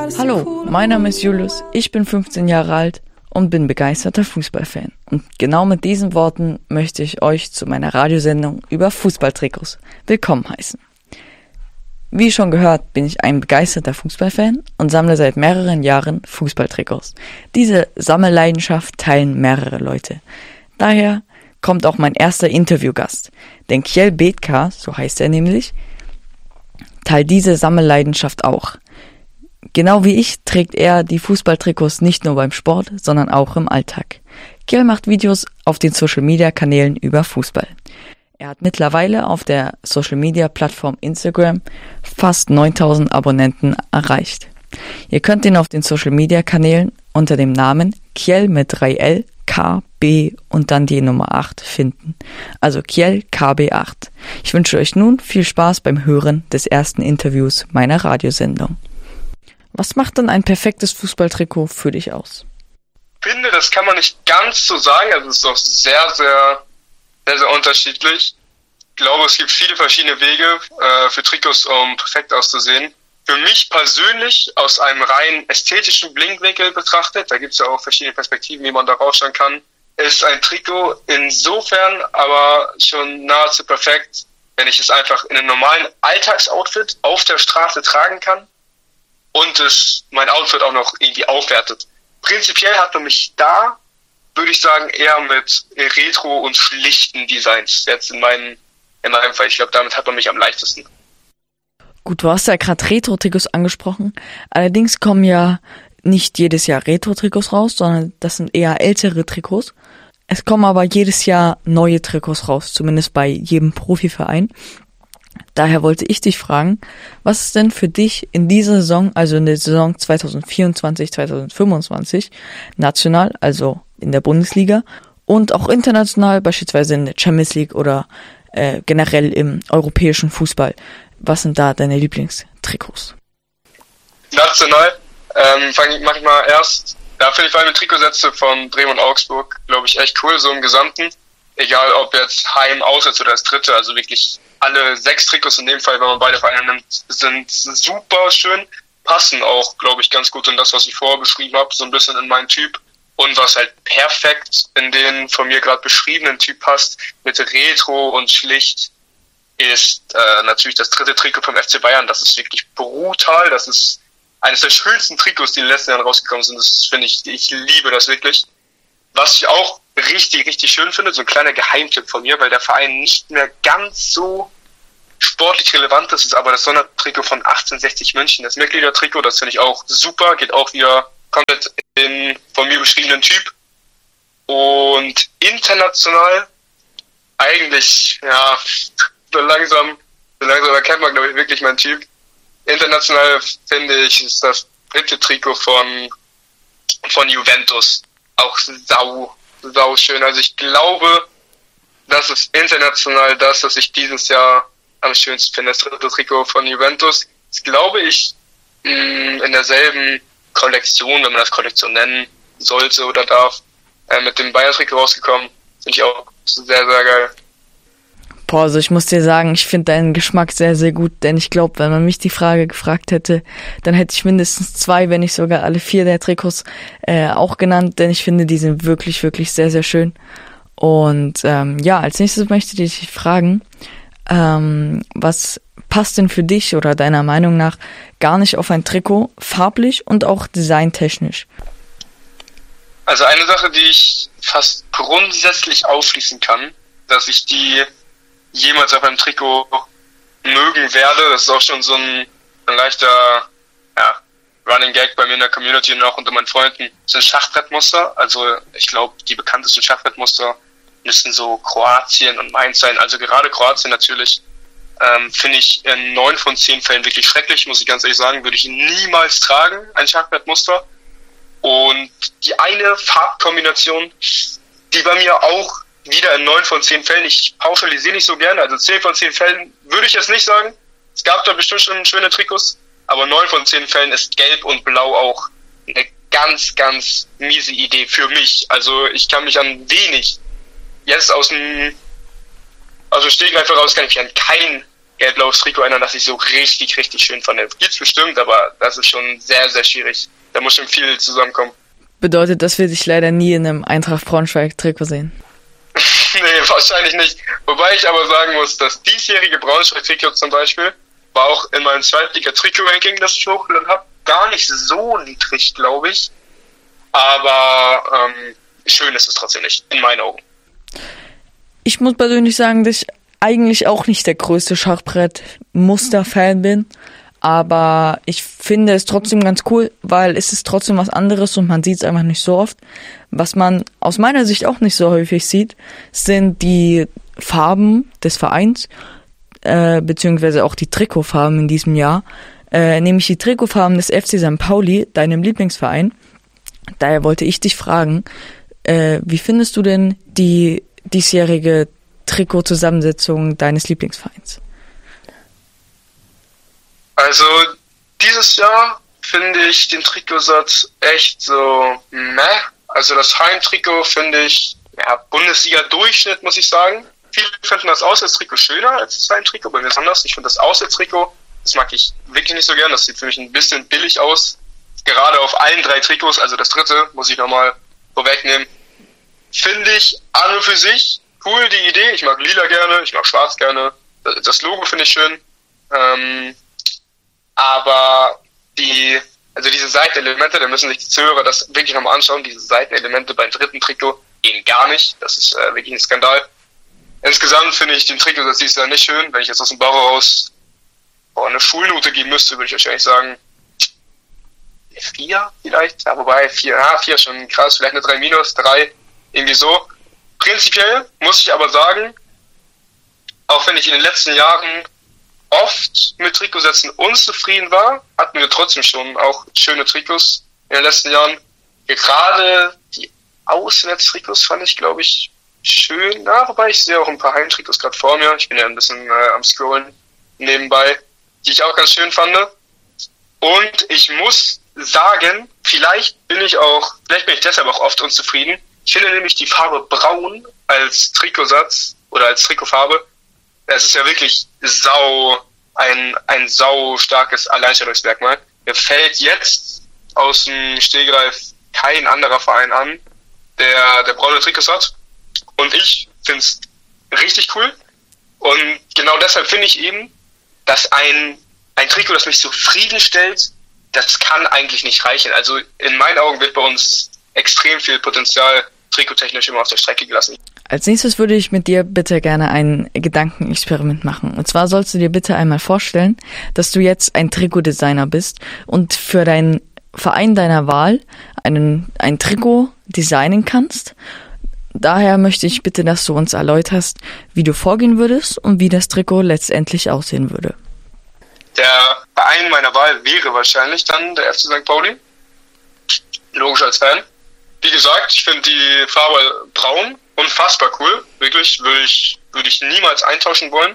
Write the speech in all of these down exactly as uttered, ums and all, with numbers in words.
Hallo, mein Name ist Julius, ich bin fünfzehn Jahre alt und bin begeisterter Fußballfan. Und genau mit diesen Worten möchte ich euch zu meiner Radiosendung über Fußballtrikots willkommen heißen. Wie schon gehört, bin ich ein begeisterter Fußballfan und sammle seit mehreren Jahren Fußballtrikots. Diese Sammelleidenschaft teilen mehrere Leute. Daher kommt auch mein erster Interviewgast, denn Kjell Bethke, so heißt er nämlich, teilt diese Sammelleidenschaft auch. Genau wie ich trägt er die Fußballtrikots nicht nur beim Sport, sondern auch im Alltag. Kjell macht Videos auf den Social-Media-Kanälen über Fußball. Er hat mittlerweile auf der Social-Media-Plattform Instagram fast neuntausend Abonnenten erreicht. Ihr könnt ihn auf den Social-Media-Kanälen unter dem Namen Kjell mit drei L, K, B und dann die Nummer acht finden. Also Kjell K B acht. Ich wünsche euch nun viel Spaß beim Hören des ersten Interviews meiner Radiosendung. Was macht denn ein perfektes Fußballtrikot für dich aus? Ich finde, das kann man nicht ganz so sagen. Also es ist auch sehr, sehr, sehr, sehr unterschiedlich. Ich glaube, es gibt viele verschiedene Wege äh, für Trikots, um perfekt auszusehen. Für mich persönlich, aus einem rein ästhetischen Blickwinkel betrachtet, da gibt es ja auch verschiedene Perspektiven, wie man da rausschauen kann, ist ein Trikot insofern aber schon nahezu perfekt, wenn ich es einfach in einem normalen Alltagsoutfit auf der Straße tragen kann und es mein Outfit auch noch irgendwie aufwertet. Prinzipiell hat man mich da, würde ich sagen, eher mit Retro- und schlichten Designs. Jetzt in meinem, in meinem Fall, ich glaube, damit hat man mich am leichtesten. Gut, du hast ja gerade Retro-Trikots angesprochen. Allerdings kommen ja nicht jedes Jahr Retro-Trikots raus, sondern das sind eher ältere Trikots. Es kommen aber jedes Jahr neue Trikots raus, zumindest bei jedem Profiverein. Daher wollte ich dich fragen, was ist denn für dich in dieser Saison, also in der Saison zwanzig vierundzwanzig, zwanzig fünfundzwanzig, national, also in der Bundesliga und auch international, beispielsweise in der Champions League oder äh, generell im europäischen Fußball, was sind da deine Lieblingstrikots? National ähm, fange ich manchmal erst, da finde ich vor allem die Trikotsätze von Bremen und Augsburg, glaube ich, echt cool, so im Gesamten. Egal ob jetzt Heim, Auswärts oder das dritte, also wirklich alle sechs Trikots in dem Fall, wenn man beide Vereine nimmt, sind super schön, passen auch, glaube ich, ganz gut in das, was ich vorher beschrieben habe, so ein bisschen in meinen Typ. Und was halt perfekt in den von mir gerade beschriebenen Typ passt, mit Retro und schlicht, ist äh, natürlich das dritte Trikot vom F C Bayern. Das ist wirklich brutal. Das ist eines der schönsten Trikots, die in den letzten Jahren rausgekommen sind. Das finde ich, ich liebe das wirklich. Was ich auch richtig, richtig schön finde, so ein kleiner Geheimtipp von mir, weil der Verein nicht mehr ganz so sportlich relevant ist, ist aber das Sondertrikot von achtzehnhundertsechzig München. Das Mitgliedertrikot, das finde ich auch super, geht auch wieder komplett in von mir beschriebenen Typ. Und international eigentlich, ja, so langsam, so langsam erkennt man, glaube ich, wirklich meinen Typ. International, finde ich, ist das dritte Trikot von, von Juventus auch sau, sau schön. Also ich glaube, das ist international das, was ich dieses Jahr am schönsten finde. Das dritte Trikot von Juventus. Das glaube ich mh, in derselben Kollektion, wenn man das Kollektion nennen sollte oder darf, äh, mit dem Bayern-Trikot rausgekommen. Finde ich auch sehr, sehr geil. Boah, also ich muss dir sagen, ich finde deinen Geschmack sehr, sehr gut, denn ich glaube, wenn man mich die Frage gefragt hätte, dann hätte ich mindestens zwei, wenn nicht sogar alle vier der Trikots äh, auch genannt, denn ich finde, die sind wirklich, wirklich sehr, sehr schön. Und ähm, ja, als nächstes möchte ich dich fragen, ähm, was passt denn für dich oder deiner Meinung nach gar nicht auf ein Trikot, farblich und auch designtechnisch? Also eine Sache, die ich fast grundsätzlich ausschließen kann, dass ich die jemals auf einem Trikot mögen werde. Das ist auch schon so ein, ein leichter ja, Running Gag bei mir in der Community und auch unter meinen Freunden. Das sind Schachbrettmuster. Also ich glaube, die bekanntesten Schachbrettmuster müssen so Kroatien und Mainz sein. Also gerade Kroatien natürlich ähm, finde ich in neun von zehn Fällen wirklich schrecklich, muss ich ganz ehrlich sagen. Würde ich niemals tragen, ein Schachbrettmuster. Und die eine Farbkombination, die bei mir auch wieder in neun von zehn Fällen, ich pauschalisiere nicht so gerne, also zehn von zehn Fällen würde ich jetzt nicht sagen. Es gab da bestimmt schon schöne Trikots, aber neun von zehn Fällen ist Gelb und Blau auch eine ganz, ganz miese Idee für mich. Also ich kann mich an wenig, jetzt aus dem, aus dem Stegreif heraus kann ich mich an kein gelb-blaues Trikot erinnern, das ich so richtig, richtig schön fand. Gibt's bestimmt, aber das ist schon sehr, sehr schwierig. Da muss schon viel zusammenkommen. Bedeutet, dass wir dich leider nie in einem Eintracht Braunschweig-Trikot sehen? Nee, wahrscheinlich nicht. Wobei ich aber sagen muss, das diesjährige Braunschweig-Trikot zum Beispiel war auch in meinem Zweitliga-Trikot-Ranking, das ich hochgeladen habe, gar nicht so niedrig, glaube ich. Aber ähm, schön ist es trotzdem nicht, in meinen Augen. Ich muss persönlich sagen, dass ich eigentlich auch nicht der größte Schachbrett-Muster-Fan bin. Aber ich finde es trotzdem ganz cool, weil es ist trotzdem was anderes und man sieht es einfach nicht so oft. Was man aus meiner Sicht auch nicht so häufig sieht, sind die Farben des Vereins, äh, beziehungsweise auch die Trikotfarben in diesem Jahr. Äh, nämlich die Trikotfarben des F C Sankt Pauli, deinem Lieblingsverein. Daher wollte ich dich fragen, äh, wie findest du denn die diesjährige Trikotzusammensetzung deines Lieblingsvereins? Also dieses Jahr finde ich den Trikotsatz echt so meh. Also das Heimtrikot finde ich, ja, Bundesliga-Durchschnitt, muss ich sagen. Viele finden das Auswärtstrikot schöner als das Heimtrikot, bei mir ist anders. Ich finde das Auswärtstrikot, das mag ich wirklich nicht so gern. Das sieht für mich ein bisschen billig aus. Gerade auf allen drei Trikots, also das dritte, muss ich nochmal vorwegnehmen. Finde ich an und für sich cool, die Idee. Ich mag lila gerne, ich mag schwarz gerne. Das Logo finde ich schön. Ähm, aber die, also diese Seitenelemente, da müssen sich die Zuhörer das wirklich nochmal anschauen. Diese Seitenelemente beim dritten Trikot gehen gar nicht. Das ist äh, wirklich ein Skandal. Insgesamt finde ich den Trikotsatz dieses Jahr nicht schön. Wenn ich jetzt aus dem Bauch raus boah, eine Schulnote geben müsste, würde ich wahrscheinlich sagen vier vielleicht. Ja, wobei vier, ja, vier schon krass. Vielleicht eine drei minus, drei, irgendwie so. Prinzipiell muss ich aber sagen, auch wenn ich in den letzten Jahren oft mit Trikotsätzen unzufrieden war, hatten wir trotzdem schon auch schöne Trikots in den letzten Jahren. Gerade die Auswärtstrikots fand ich, glaube ich, schön. Ja, wobei ich sehe auch ein paar Heimtrikots gerade vor mir. Ich bin ja ein bisschen äh, am Scrollen nebenbei, die ich auch ganz schön fand. Und ich muss sagen, vielleicht bin ich auch, vielleicht bin ich deshalb auch oft unzufrieden. Ich finde nämlich die Farbe Braun als Trikotsatz oder als Trikotfarbe, es ist ja wirklich sau, ein, ein sau starkes Alleinstellungsmerkmal. Mir fällt jetzt aus dem Stegreif kein anderer Verein an, der, der braune Trikots hat. Und ich finde es richtig cool. Und genau deshalb finde ich eben, dass ein, ein Trikot, das mich zufriedenstellt, das kann eigentlich nicht reichen. Also in meinen Augen wird bei uns extrem viel Potenzial trikottechnisch immer auf der Strecke gelassen. Als nächstes würde ich mit dir bitte gerne ein Gedankenexperiment machen. Und zwar sollst du dir bitte einmal vorstellen, dass du jetzt ein Trikotdesigner bist und für deinen Verein deiner Wahl einen, ein Trikot designen kannst. Daher möchte ich bitte, dass du uns erläuterst, wie du vorgehen würdest und wie das Trikot letztendlich aussehen würde. Der Verein meiner Wahl wäre wahrscheinlich dann der F C Sankt Pauli. Logisch als Fan. Wie gesagt, ich finde die Farbe braun unfassbar cool. Wirklich, würde ich, würde ich niemals eintauschen wollen.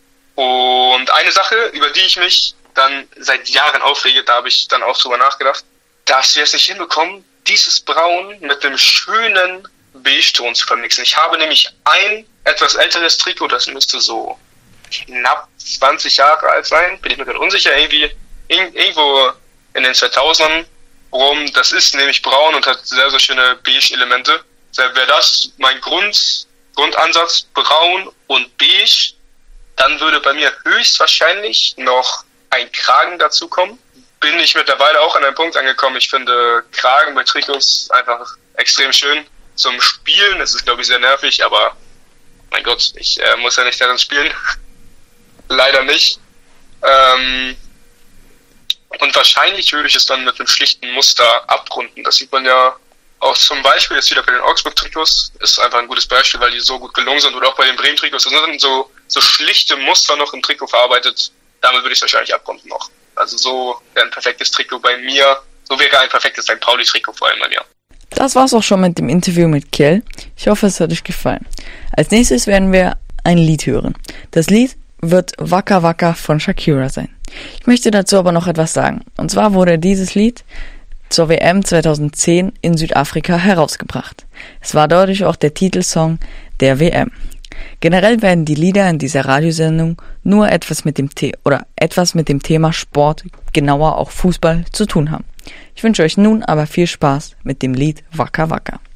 Und eine Sache, über die ich mich dann seit Jahren aufrege, da habe ich dann auch drüber nachgedacht, dass wir es nicht hinbekommen, dieses Braun mit einem schönen Beige-Ton zu vermixen. Ich habe nämlich ein etwas älteres Trikot, das müsste so knapp zwanzig Jahre alt sein, bin ich mir gerade unsicher, irgendwie irgendwo in den zweitausendern rum. Das ist nämlich braun und hat sehr, sehr schöne Beige-Elemente. Deshalb wäre das mein Grund, Grundansatz, braun und beige. Dann würde bei mir höchstwahrscheinlich noch ein Kragen dazukommen. Bin ich mittlerweile auch an einem Punkt angekommen. Ich finde Kragen bei Trikots einfach extrem schön. Zum Spielen ist es, glaube ich, sehr nervig, aber mein Gott, ich äh, muss ja nicht darin spielen. Leider nicht. Ähm, und wahrscheinlich würde ich es dann mit einem schlichten Muster abrunden. Das sieht man ja auch zum Beispiel jetzt wieder bei den Augsburg-Trikots. Ist einfach ein gutes Beispiel, weil die so gut gelungen sind. Oder auch bei den Bremen-Trikots. Da sind so, so schlichte Muster noch im Trikot verarbeitet. Damit würde ich es wahrscheinlich abrunden noch. Also so wäre ein perfektes Trikot bei mir. So wäre ein perfektes Sankt Pauli-Trikot vor allem bei mir. Das war's auch schon mit dem Interview mit Kjell. Ich hoffe, es hat euch gefallen. Als nächstes werden wir ein Lied hören. Das Lied wird Waka Waka von Shakira sein. Ich möchte dazu aber noch etwas sagen. Und zwar wurde dieses Lied zur W M zweitausendzehn in Südafrika herausgebracht. Es war dadurch auch der Titelsong der W M. Generell werden die Lieder in dieser Radiosendung nur etwas mit dem The- oder etwas mit dem Thema Sport, genauer auch Fußball, zu tun haben. Ich wünsche euch nun aber viel Spaß mit dem Lied Waka Waka.